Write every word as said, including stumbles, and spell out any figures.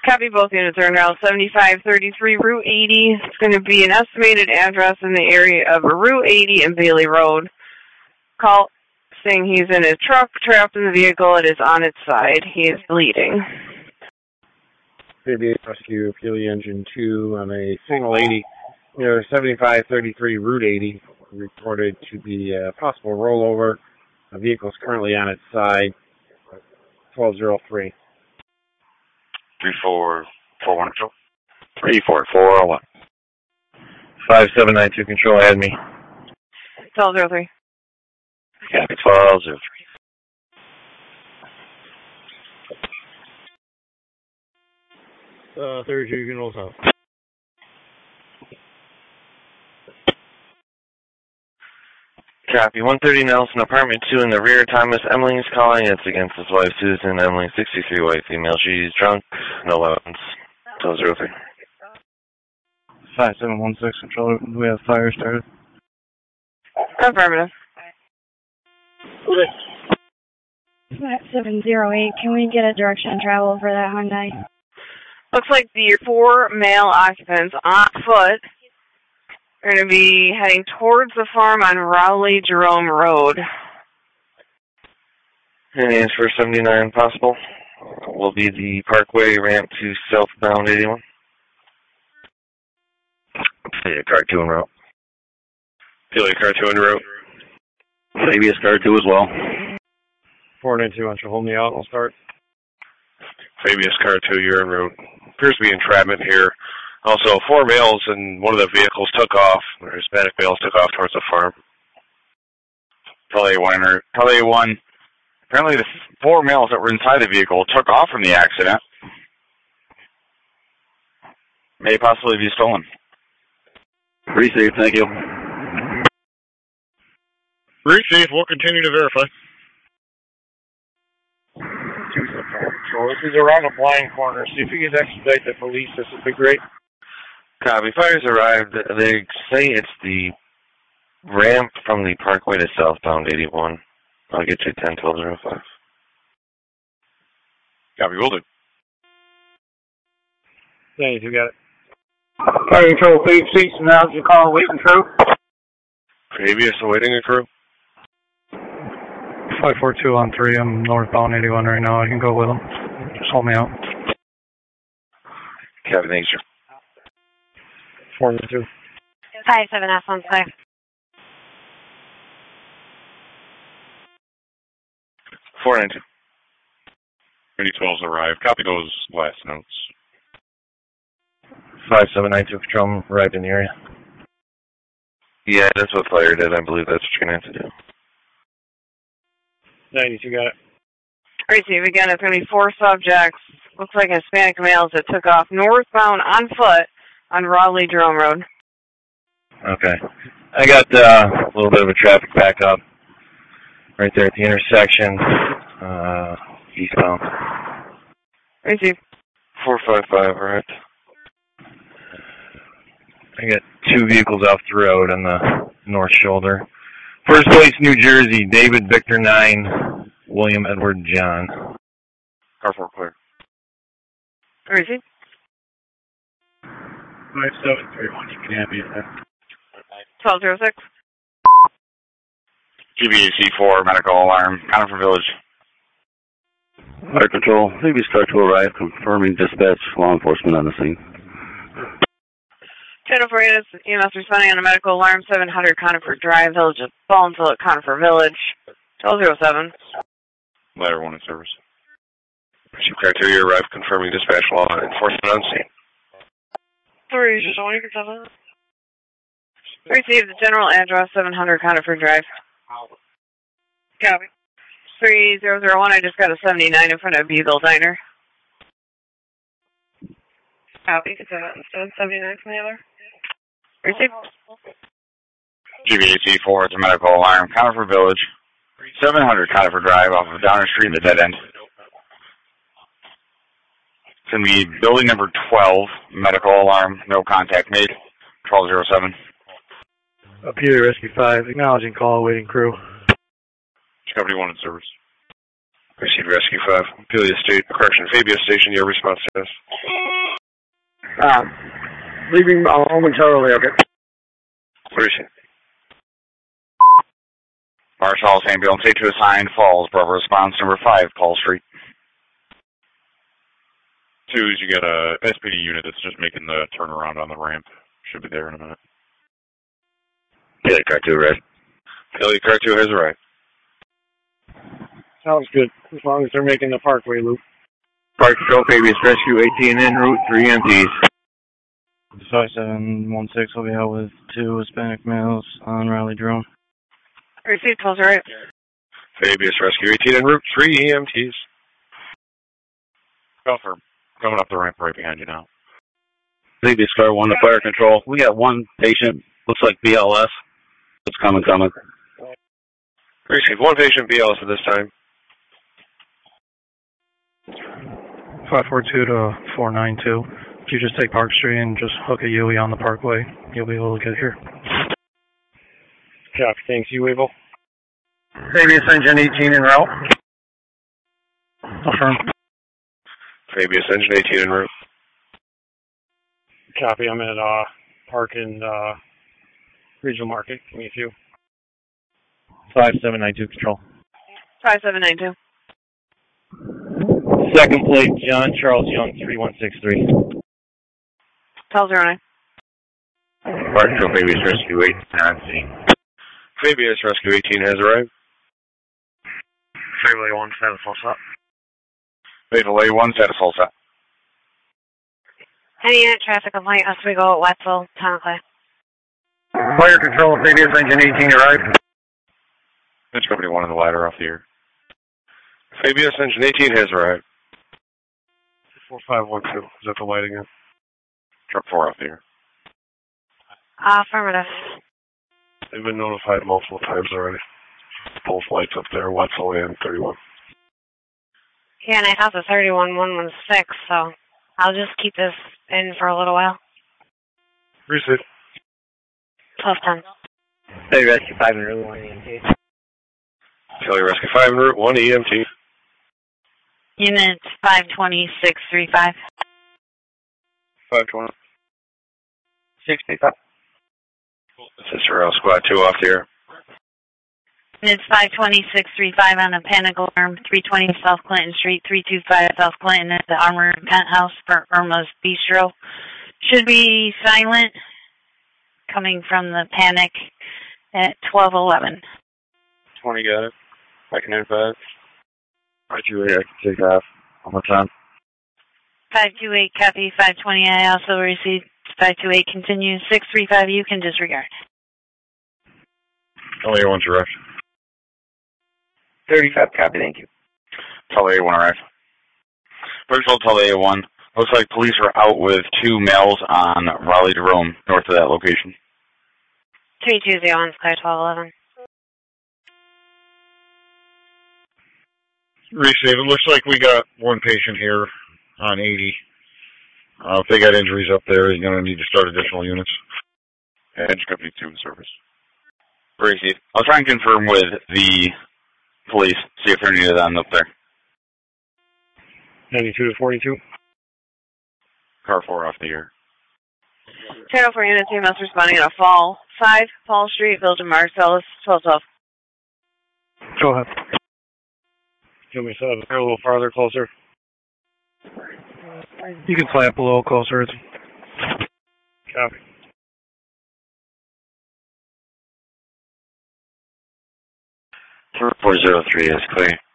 Copy, both units are now seventy-five thirty-three Route eighty. It's going to be an estimated address in the area of Route eighty and Bailey Road. Call saying he's in his truck, trapped in the vehicle. It is on its side. He is bleeding. Maybe rescue Appeal Engine two on a single eighty near seventy-five thirty-three Route eighty. Reported to be a possible rollover. The vehicle is currently on its side. twelve oh three. three four four one control. three four four one. five seven nine two control, add me. twelve oh three. Copy, twelve oh three. Uh, thirty-two, you can roll south. Copy, one thirty Nelson, apartment two in the rear. Thomas Emily is calling. It's against his wife, Susan. Emily, sixty-three, white female. She's drunk, no weapons. twelve oh three. five seven one six, control. We have fire started. Affirmative. five seven oh eight, can we get a direction of travel for that Hyundai? Looks like the four male occupants on foot are going to be heading towards the farm on Rowley Jerome Road. Any answer for seventy-nine possible? Will be the Parkway ramp to southbound eighty-one. Yeah, car two en route. Philly, car two en route. Fabius, car two as well. four nine two, why don't you hold me out? I'll start. Fabius, car two, you're en route. Appears to be entrapment here. Also, four males in one of the vehicles took off. Or Hispanic males took off towards the farm. Probably one, or probably one. Apparently, the four males that were inside the vehicle took off from the accident. May possibly be stolen. Pretty safe, thank you. Pretty safe. We'll continue to verify. This is around a blind corner. See if you can expedite the police. This would be great. Copy. Fires arrived. They say it's the ramp from the Parkway to southbound eighty-one. I'll get you ten twelve oh five. Copy, will do. Thank you, got it. Fire control, please cease and now you call awaiting crew. Fabius awaiting a crew. five four two on three, I'm northbound eighty-one right now. I can go with them. Just hold me out. Copy, thanks, sir. four nine two. five seven S on five. four nine two. thirty twelves arrived. Copy those last notes. five seven nine two, control, arrived in the area. Yeah, that's what fire did. I believe that's what you're going to have to do. ninety-two, got it. Receive again, it's going to be four subjects. Looks like Hispanic males that took off northbound on foot on Raleigh Jerome Road. Okay. I got uh, a little bit of a traffic backup right there at the intersection, uh, eastbound. Receive. four five five, right. I got two vehicles off the road on the north shoulder. First place, New Jersey, David Victor nine, William Edward John. Car four clear. Receive. five seven three one, you can have me at that. twelve oh six. G B A C four, medical alarm, Conifer Village. Fire control, maybe start to arrive, confirming dispatch, law enforcement on the scene. Channel four units, E M S responding on a medical alarm, seven hundred Conifer Drive, Village of Ballsville at Conifer Village. twelve oh seven. Ladder one in service. Pursuit criteria arrived, confirming dispatch, law enforcement on scene. three oh seven. Receive the general address, seven hundred Conifer Drive. Copy. three zero zero one, I just got a seventy-nine in front of Bugle Diner. Copy. seventy-nine from the other. Receive. G B A C four, it's a medical alarm, Conifer Village. seven hundred Conifer Drive off of Downer Street in the dead end. It's going to be building number twelve, medical alarm, no contact made, twelve oh seven. Apelia Rescue five, acknowledging call, awaiting crew. Company one in service. Receive Rescue five, Apelia State, correction, Fabia Station, your response to this. Uh, leaving uh, momentarily, okay. Where is she? Marshall, ambulance eight two assigned, Falls, Bravo response number five, Paul Street. Two is you got a S P D unit that's just making the turnaround on the ramp. Should be there in a minute. Yeah, car two, right? Philly, car two has arrived. Sounds good, as long as they're making the parkway loop. Park Control, Fabius Rescue eighteen en route, three E M Ts. five seven one six will be out with two Hispanic males on Raleigh drone. Received, calls right. Fabius Rescue eighteen en route, three E M Ts. Confirm. Coming up the ramp right behind you now. Fabius Car one to Fire Control. We got one patient, looks like B L S. It's coming, coming. Received one patient B L S at this time. five four two to four nine two. If you just take Park Street and just hook a U E on the Parkway, you'll be able to get here. Copy, thanks. You, Able? Fabius Engine eighteen en route. Affirm. Fabius Engine eighteen en route. Copy, I'm at uh, Park and uh, Regional Market. Give me a few. five seven nine two control. five seven nine two. Second plate, John Charles Young, three one six three. Tell zero nine. Park Control, Fabius Rescue eighteen on scene. Fabius Rescue eighteen has arrived. Fairway one, status full set. Fatal A one, status full set. Any unit traffic complaint as we go at Wetzel, Town of Clay. Fire Control, Fabius Engine eighteen arrived. It's company one on the ladder off the air. Fabius Engine eighteen has arrived. four five one two. Is that the light again? Truck four off the air. Affirmative. They've been notified multiple times already. Both lights up there, Wetzel and thirty-one. Yeah, and I have the thirty-one one one six, so I'll just keep this in for a little while. Receive. twelve ten. Philly Rescue five en route, one E M T. Philly Rescue five en route, one E M T. Unit five twenty six three five. five twenty. sixty-five. Sister Rail Squad two off the air. Unit five twenty six three five on a panic alarm, three twenty South Clinton Street, three two five South Clinton at the Armored Penthouse for Irma's Bistro. Should be silent, coming from the panic at twelve eleven. twenty got it. I can add five. Right, you I can take off. One more time. five two eight copy, five twenty I also received. five two eight continues, six three five you can disregard. Only A one's arrived. thirty-five copy, thank you. Tell A one arrived. First of all, tell A one. Looks like police are out with two males on Raleigh Jerome, north of that location. three two zero on Sky twelve eleven. Receive. It looks like we got one patient here on eighty. Uh, if they got injuries up there, you're going to need to start additional units. Engine Company two in service. Receive. I'll try and confirm with the police, see if they're needed on up there. ninety-two to forty-two. Car four off the air. Channel four units, E M S responding at a fall. five, Fall Street, Village of Marcellus, twelve twelve. Go ahead. Do you want me to set up a little farther, closer? You can fly up a little closer. It's Copy. four zero three is clear.